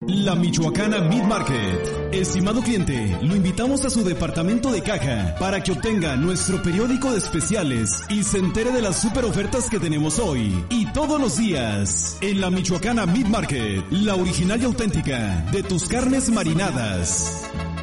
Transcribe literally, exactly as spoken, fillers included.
La Michoacana Meat Market. Estimado cliente, lo invitamos a su departamento de caja para que obtenga nuestro periódico de especiales y se entere de las super ofertas que tenemos hoy y todos los días. En la Michoacana Meat Market, la original y auténtica de tus carnes marinadas.